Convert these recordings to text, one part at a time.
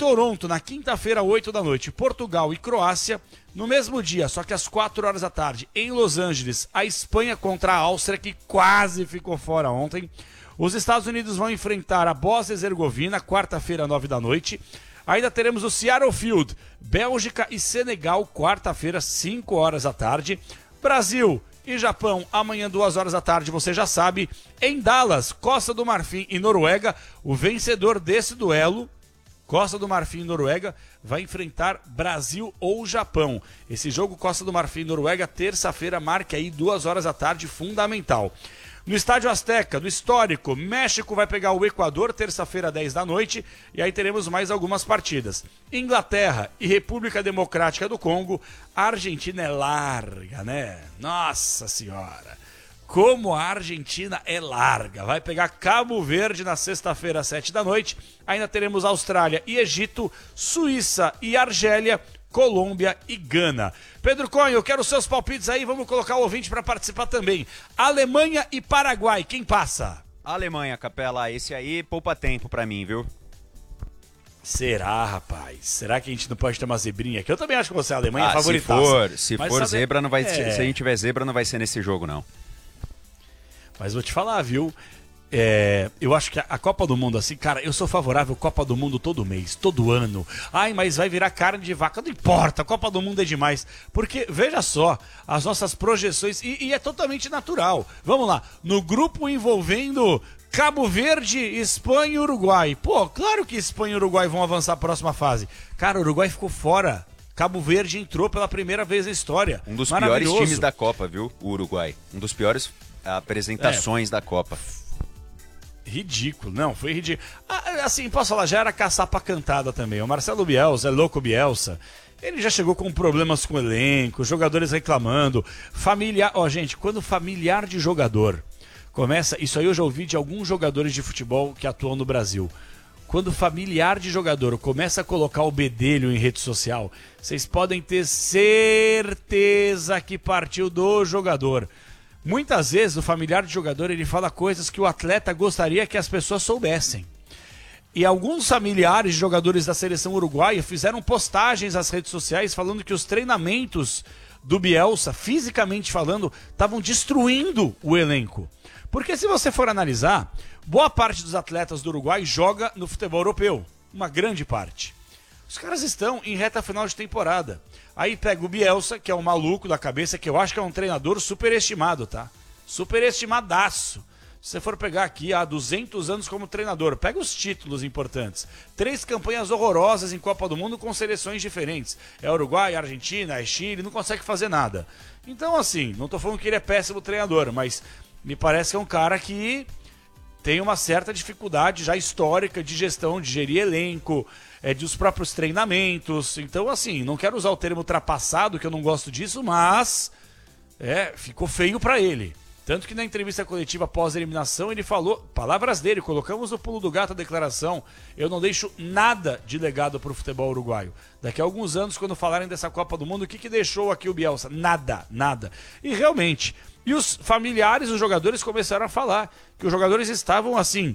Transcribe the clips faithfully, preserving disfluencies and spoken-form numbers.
Toronto, na quinta-feira, oito da noite, Portugal e Croácia. No mesmo dia, só que às quatro horas da tarde, em Los Angeles, a Espanha contra a Áustria, que quase ficou fora ontem. Os Estados Unidos vão enfrentar a Bósnia e Herzegovina, quarta-feira, nove da noite. Ainda teremos o Seattle Field, Bélgica e Senegal, quarta-feira, cinco horas da tarde. Brasil e Japão, amanhã, duas horas da tarde, você já sabe. Em Dallas, Costa do Marfim e Noruega, o vencedor desse duelo, Costa do Marfim e Noruega, vai enfrentar Brasil ou Japão. Esse jogo Costa do Marfim e Noruega, terça-feira, marque aí duas horas da tarde, fundamental. No Estádio Azteca, no histórico, México vai pegar o Equador, terça-feira, dez da noite, e aí teremos mais algumas partidas. Inglaterra e República Democrática do Congo, a Argentina é larga, né? Nossa Senhora! Como a Argentina é larga. Vai pegar Cabo Verde na sexta-feira, às sete da noite. Ainda teremos Austrália e Egito, Suíça e Argélia, Colômbia e Gana. Pedro Cunha, eu quero os seus palpites aí, vamos colocar o ouvinte para participar também. Alemanha e Paraguai, quem passa? Alemanha, Capela, esse aí poupa tempo pra mim, viu? Será, rapaz? Será que a gente não pode ter uma zebrinha aqui? Eu também acho que você é a Alemanha ah, favorita. Se for, se for sabe... zebra, não vai é... ser, se a gente tiver zebra, não vai ser nesse jogo, não. Mas vou te falar, viu? É, eu acho que a Copa do Mundo, assim, cara, eu sou favorável à Copa do Mundo todo mês, todo ano. Ai, mas vai virar carne de vaca. Não importa, a Copa do Mundo é demais. Porque, veja só, as nossas projeções, e, e é totalmente natural. Vamos lá, no grupo envolvendo Cabo Verde, Espanha e Uruguai. Pô, claro que Espanha e Uruguai vão avançar a próxima fase. Cara, o Uruguai ficou fora. Cabo Verde entrou pela primeira vez na história. Um dos piores times da Copa, viu? O Uruguai. Um dos piores apresentações é. da Copa. Ridículo, não, foi ridículo. Ah, assim, posso falar, já era caçapa cantada também. O Marcelo Bielsa, é louco Bielsa. Ele já chegou com problemas com o elenco, jogadores reclamando. Familiar, ó, gente, quando familiar de jogador começa, isso aí eu já ouvi de alguns jogadores de futebol que atuam no Brasil. Quando familiar de jogador começa a colocar o bedelho em rede social, vocês podem ter certeza que partiu do jogador. Muitas vezes o familiar de jogador ele fala coisas que o atleta gostaria que as pessoas soubessem. E alguns familiares de jogadores da seleção uruguaia fizeram postagens nas redes sociais falando que os treinamentos do Bielsa, fisicamente falando, estavam destruindo o elenco. Porque se você for analisar, boa parte dos atletas do Uruguai joga no futebol europeu. Uma grande parte. Os caras estão em reta final de temporada. Aí pega o Bielsa, que é um maluco da cabeça, que eu acho que é um treinador superestimado, tá? Superestimadaço. Se você for pegar aqui há duzentos anos como treinador, pega os títulos importantes. Três campanhas horrorosas em Copa do Mundo com seleções diferentes. É Uruguai, Argentina, é Chile, não consegue fazer nada. Então, assim, não tô falando que ele é péssimo treinador, mas me parece que é um cara que tem uma certa dificuldade já histórica de gestão, de gerir elenco, é, dos próprios treinamentos. Então, assim, não quero usar o termo ultrapassado, que eu não gosto disso, mas é, ficou feio pra ele. Tanto que na entrevista coletiva pós-eliminação ele falou, palavras dele, colocamos no pulo do gato a declaração, eu não deixo nada de legado pro futebol uruguaio. Daqui a alguns anos, quando falarem dessa Copa do Mundo, o que, que deixou aqui o Bielsa? Nada, nada. E realmente, e os familiares, os jogadores começaram a falar que os jogadores estavam assim,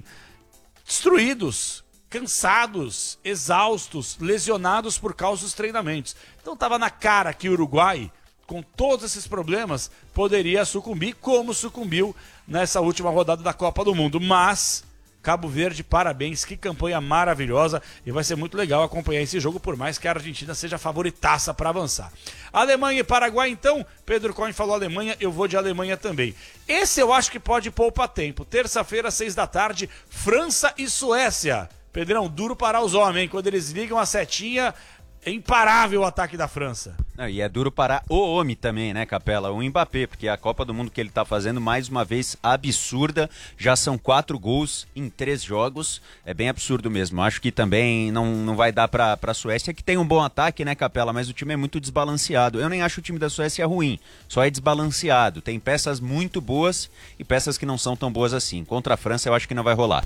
destruídos, cansados, exaustos, lesionados por causa dos treinamentos. Então estava na cara que o Uruguai, com todos esses problemas, poderia sucumbir, como sucumbiu nessa última rodada da Copa do Mundo. Mas Cabo Verde, parabéns, que campanha maravilhosa, e vai ser muito legal acompanhar esse jogo, por mais que a Argentina seja favoritaça para avançar. Alemanha e Paraguai, então, Pedro Cohen falou Alemanha, eu vou de Alemanha também. Esse eu acho que pode poupar tempo. Terça-feira, seis da tarde, França e Suécia. Pedrão, duro parar os homens, hein? Quando eles ligam a setinha, é imparável o ataque da França. Não, e é duro parar o homem também, né, Capela? O Mbappé, porque a Copa do Mundo que ele tá fazendo, mais uma vez, absurda. Já são quatro gols em três jogos. É bem absurdo mesmo. Acho que também não, não vai dar pra, pra Suécia, que tem um bom ataque, né, Capela? Mas o time é muito desbalanceado. Eu nem acho o time da Suécia ruim, só é desbalanceado. Tem peças muito boas e peças que não são tão boas assim. Contra a França eu acho que não vai rolar.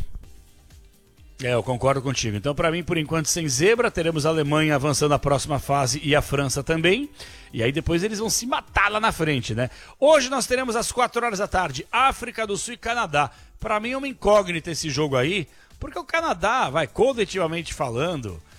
É, eu concordo contigo. Então, para mim, por enquanto, sem zebra, teremos a Alemanha avançando a próxima fase e a França também. E aí depois eles vão se matar lá na frente, né? Hoje nós teremos às quatro horas da tarde, África do Sul e Canadá. Para mim é uma incógnita esse jogo aí, porque o Canadá, vai, coletivamente falando,